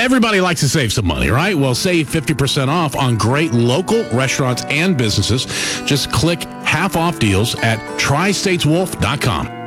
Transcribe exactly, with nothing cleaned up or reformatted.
Everybody likes to save some money, right? Well, save fifty percent off on great local restaurants and businesses. Just click half off deals at tri states wolf dot com.